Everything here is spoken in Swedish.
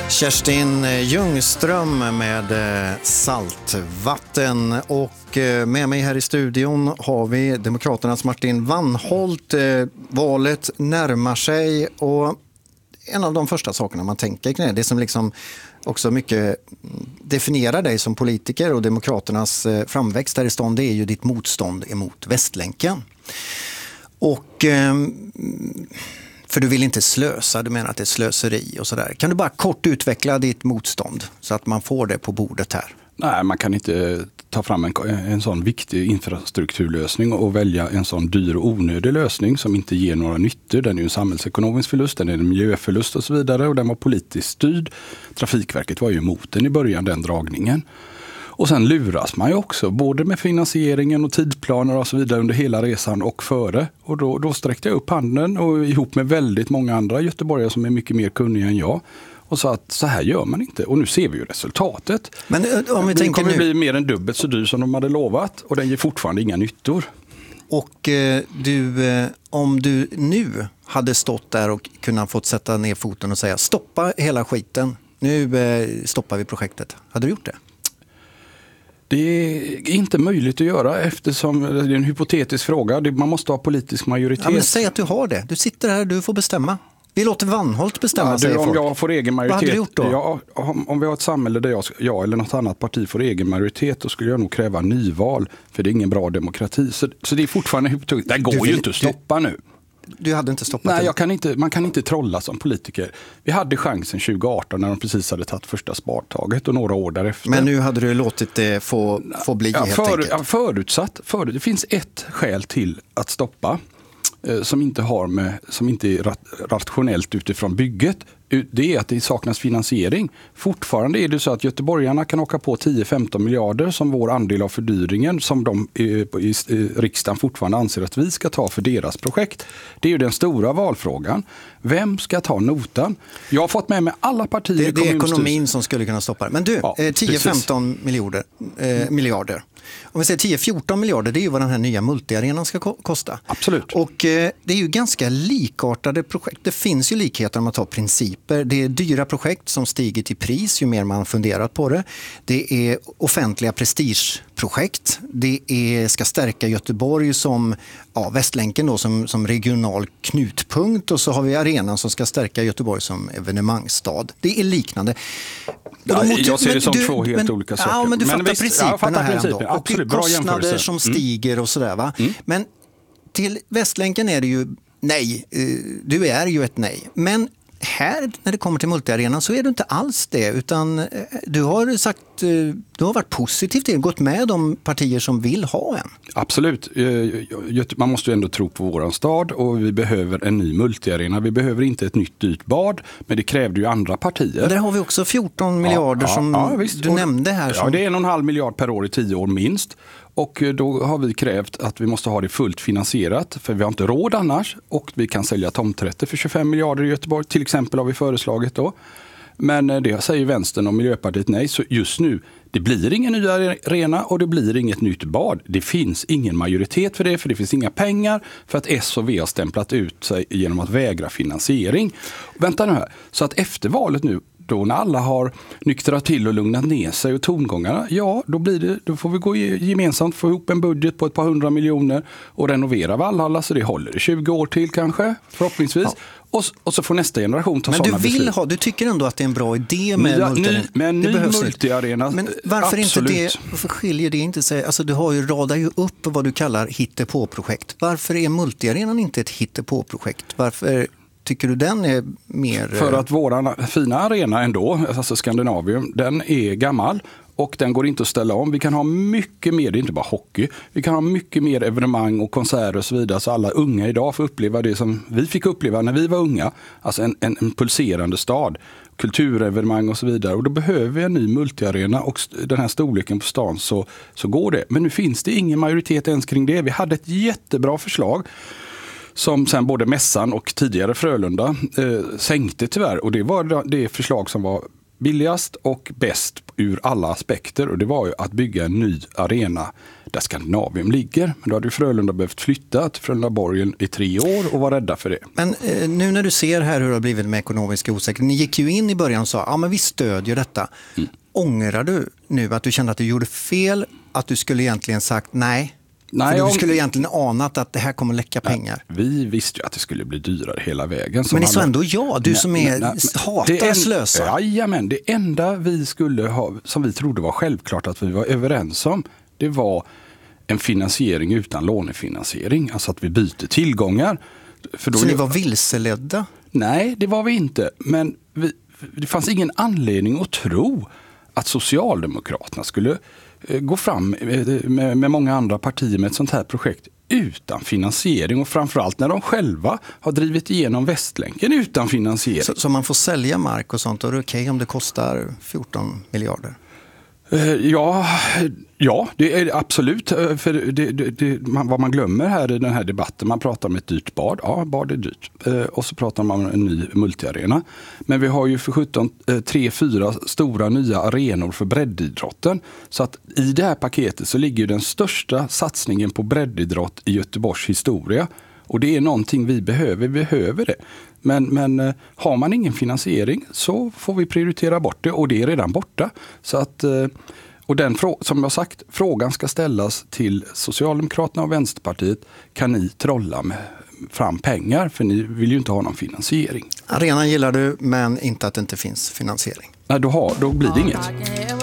Kerstin Ljungström med Saltvatten, och med mig här i studion har vi Demokraternas Martin Wannholt. Valet närmar sig, och en av de första sakerna man tänker kring det som liksom också mycket definierar dig som politiker och Demokraternas framväxt här i stan, det är ju ditt motstånd emot Västlänken. Och för du vill inte slösa, du menar att det är slöseri och sådär. Kan du bara kort utveckla ditt motstånd så att man får det på bordet här? Nej, man kan inte ta fram en sån viktig infrastrukturlösning och välja en sån dyr och onödig lösning som inte ger några nyttor. Den är ju en samhällsekonomisk förlust, den är en miljöförlust och så vidare, och den var politiskt styrd. Trafikverket var ju emot den i början, den dragningen. Och sen luras man ju också, både med finansieringen och tidsplaner och så vidare under hela resan och före. Och då sträckte jag upp handen och ihop med väldigt många andra göteborgare som är mycket mer kunniga än jag. Och sa att så här gör man inte. Och nu ser vi ju resultatet. Men om vi den kommer bli mer än dubbelt så dyr som de hade lovat, och den ger fortfarande inga nyttor. Och om du nu hade stått där och kunnat fått sätta ner foten och säga stoppa hela skiten, nu stoppar vi projektet. Hade du gjort det? Det är inte möjligt att göra eftersom det är en hypotetisk fråga. Man måste ha politisk majoritet. Ja, men säg att du har det. Du sitter här, du får bestämma. Vi låter Wannholt bestämma, säger folk. Om jag får egen majoritet. Vad hade du gjort då? Ja, om vi har ett samhälle där jag eller något annat parti får egen majoritet, då skulle jag nog kräva nyval. För det är ingen bra demokrati. Så det är fortfarande hypotetiskt. Det går ju inte att stoppa nu. Du hade inte stoppat det? Man kan inte trolla som politiker. Vi hade chansen 2018 när de precis hade tagit första spartaget och några år därefter. Men nu hade du låtit det få bli helt enkelt. Förutsatt. Det finns ett skäl till att stoppa som inte är rationellt utifrån bygget. Det är att det saknas finansiering. Fortfarande är det så att göteborgarna kan åka på 10-15 miljarder som vår andel av fördyringen som de i riksdagen fortfarande anser att vi ska ta för deras projekt. Det är ju den stora valfrågan. Vem ska ta notan? Jag har fått med mig alla partier. Det är ekonomin som skulle kunna stoppa det. Men du, 10-15 miljarder. Om vi säger 10-14 miljarder, det är ju vad den här nya multiarenan ska kosta. Absolut. Och det är ju ganska likartade projekt. Det finns ju likheter om man tar principer. Det är dyra projekt som stiger till pris ju mer man funderat på det. Det är offentliga prestigeprojekt. Det ska stärka Göteborg som Västlänken då, som regional knutpunkt, och så har vi arenan som ska stärka Göteborg som evenemangstad. Det är liknande. Jag ser det som två helt olika saker. Ja, men du fattar principerna här ändå. Och absolut, kostnader som stiger och sådär, va? Men till Västlänken är det ju nej. Du är ju ett nej. Men här, när det kommer till multiarenan, så är du inte alls det, utan du har varit positiv till, gått med de partier som vill ha en. Absolut. Man måste ju ändå tro på våran stad, och vi behöver en ny multiarena. Vi behöver inte ett nytt dyrt bad, men det krävde ju andra partier. Och där har vi också 14 miljarder som du nämnde här. Ja, det är 1,5 miljard per år i 10 år minst. Och då har vi krävt att vi måste ha det fullt finansierat, för vi har inte råd annars, och vi kan sälja tomträtter för 25 miljarder i Göteborg till exempel, har vi föreslagit då. Men det säger Vänstern och Miljöpartiet nej, så just nu det blir ingen ny arena och det blir inget nytt bad. Det finns ingen majoritet för det finns inga pengar, för att S och V har stämplat ut sig genom att vägra finansiering. Vänta nu här, så att efter valet nu, då när alla har nyktrat till och lugnat ner sig och tongångarna, då får vi gå gemensamt, få ihop en budget på ett par 100 miljoner och renovera Valhalla, så det håller i 20 år till kanske, förhoppningsvis. Ja. Och så får nästa generation ta sådana beslut. Men du tycker ändå att det är en bra idé med ny multiarena. Men varför absolut. Inte det? Varför skiljer det inte sig? Alltså du radar ju upp vad du kallar hittepå-projekt. Varför är multiarenan inte ett hittepå-projekt? Varför tycker du den är mer... För att våran fina arena ändå, alltså Skandinavium, den är gammal. Och den går inte att ställa om. Vi kan ha mycket mer, det är inte bara hockey. Vi kan ha mycket mer evenemang och konserter och så vidare. Så alla unga idag får uppleva det som vi fick uppleva när vi var unga. Alltså en pulserande stad. Kulturevenemang och så vidare. Och då behöver vi en ny multiarena, och den här storleken på stan så går det. Men nu finns det ingen majoritet ens kring det. Vi hade ett jättebra förslag som sen både Mässan och tidigare Frölunda sänkte tyvärr. Och det var det förslag som var billigast och bäst ur alla aspekter. Och det var ju att bygga en ny arena där Skandinavium ligger. Men då hade ju Frölunda behövt flytta till Frölundaborgen i 3 år och var rädda för det. Men nu när du ser här hur det har blivit med ekonomiska osäkerhet. Ni gick ju in i början och sa, ja men vi stödjer detta. Ångrar du nu att du kände att du gjorde fel? Att du skulle egentligen sagt nej? För du skulle egentligen anat att det här kommer läcka pengar. Vi visste ju att det skulle bli dyrare hela vägen. Men det är så ändå du som hatar slösa. Jajamän, det enda vi skulle ha, som vi trodde var självklart att vi var överens om, det var en finansiering utan lånefinansiering. Alltså att vi byter tillgångar. För då så ni var vilseledda? Nej, det var vi inte. Men det fanns ingen anledning att tro att Socialdemokraterna skulle gå fram med många andra partier med ett sånt här projekt utan finansiering, och framförallt när de själva har drivit igenom Västlänken utan finansiering. Så man får sälja mark och sånt, och det är okej om det kostar 14 miljarder? Ja, det är absolut. För vad man glömmer här i den här debatten, man pratar om ett dyrt bad. Ja, bad är dyrt. Och så pratar man om en ny multiarena. Men vi har ju för 3-4 stora nya arenor för breddidrotten. Så att i det här paketet så ligger den största satsningen på breddidrott i Göteborgs historia. Och det är någonting vi behöver det. Men har man ingen finansiering så får vi prioritera bort det, och det är redan borta. Så att, och som jag sagt, frågan ska ställas till Socialdemokraterna och Vänsterpartiet. Kan ni trolla med fram pengar? För ni vill ju inte ha någon finansiering. Arenan gillar du, men inte att det inte finns finansiering. Nej, då blir det inget.